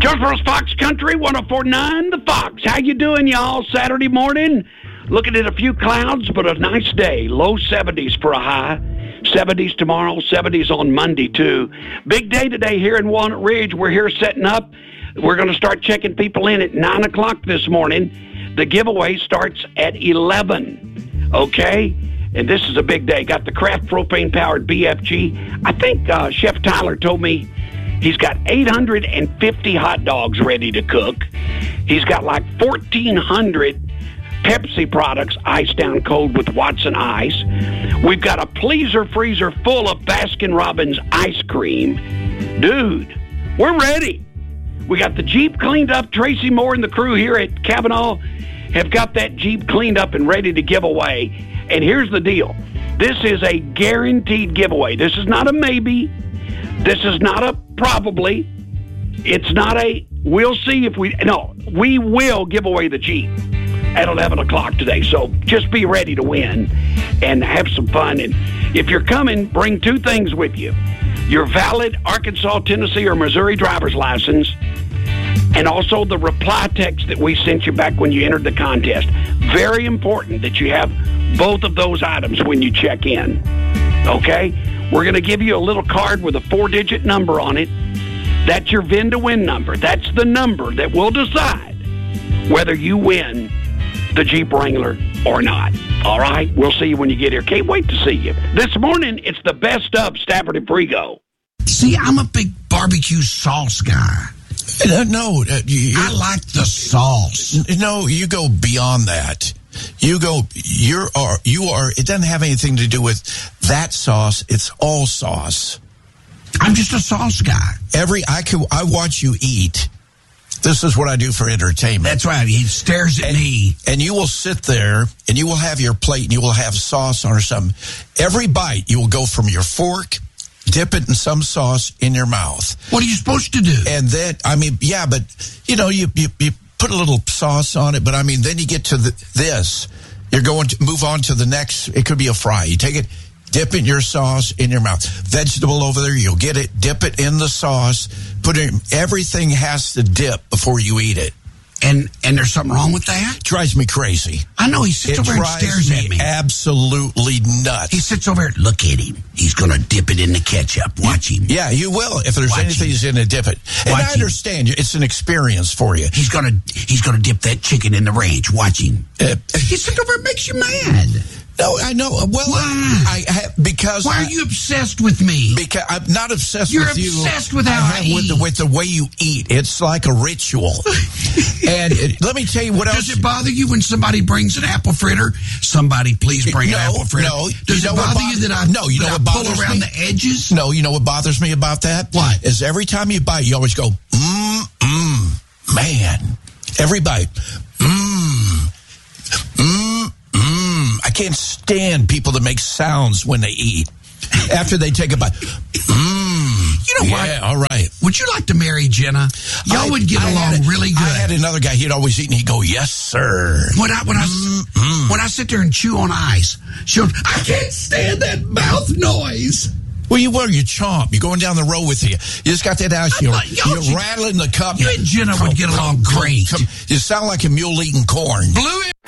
Jonesboro's Fox Country, 104.9 The Fox. How you doing, y'all? Saturday morning, looking at a few clouds, but a nice day. Low 70s for a high. 70s tomorrow, 70s on Monday, too. Big day today here in Walnut Ridge. We're here setting up. We're going to start checking people in at 9 o'clock this morning. The giveaway starts at 11, okay? And this is a big day. Got the Kraft propane-powered BFG. I think Chef Tyler told me he's got 850 hot dogs ready to cook. He's got like 1,400 Pepsi products iced down cold with Watson Ice. We've got a Pleaser freezer full of Baskin-Robbins ice cream. Dude, we're ready. We got the Jeep cleaned up. Tracy Moore and the crew here at Kavanaugh have got that Jeep cleaned up and ready to give away. And here's the deal. This is a guaranteed giveaway. This is not a maybe. This is not a probably. It's not a we'll see if we... No, we will give away the Jeep at 11 o'clock today. So just be ready to win and have some fun. And if you're coming, bring two things with you. Your valid Arkansas, Tennessee, or Missouri driver's license, and also the reply text that we sent you back when you entered the contest. Very important that you have both of those items when you check in. Okay? We're going to give you a little card with a 4-digit number on it. That's your VIN to win number. That's the number that will decide whether you win the Jeep Wrangler or not. All right? We'll see you when you get here. Can't wait to see you. This morning, it's the best of Stafford and Frigo. See, I'm a big barbecue sauce guy. No. I like the sauce. No, you go beyond that. You are, it doesn't have anything to do with that sauce. It's all sauce. I'm just a sauce guy. I watch you eat. This is what I do for entertainment. That's right. He stares at me. And you will sit there, and you will have your plate, and you will have sauce on or something. Every bite, you will go from your fork, dip it in some sauce in your mouth. What are you supposed to do? And then, but, you put a little sauce on it, but, then you get to this. You're going to move on to the next. It could be a fry. You take it, dip it in your sauce in your mouth. Vegetable over there, you'll get it, dip it in the sauce. Everything has to dip before you eat it. And there's something wrong with that? It drives me crazy. I know. He sits over and stares at me. Absolutely nuts. He sits over. Look at him. He's going to dip it in the ketchup. Watch him. Yeah, you will. If there's anything he's going to dip it. And I understand. It's an experience for you. He's going to dip that chicken in the ranch. Watch him. He sits over and makes you mad. No, I know. Well, why? Because why are you obsessed with me? Because I'm not obsessed You're with you. You're obsessed with how I eat. With the way you eat. It's like a ritual. And let me tell you what else. Does it bother you when somebody brings an apple fritter? Somebody please bring an apple fritter. No. Does it bother you that I pull around the edges? No, you know what bothers me about that? What? Is every time you bite, you always go, man. Every bite, I can't stand people that make sounds when they eat. After they take a bite. You know what? Yeah, all right. Would you like to marry Jenna? Y'all would get along really good. I had another guy, he'd always eat, and he'd go, yes, sir. When I sit there and chew on ice, I can't stand that mouth noise. Well, you chomp. You're going down the road with you. You just got that ice. You're rattling the cup. You and Jenna would get along great. You sound like a mule eating corn. Blue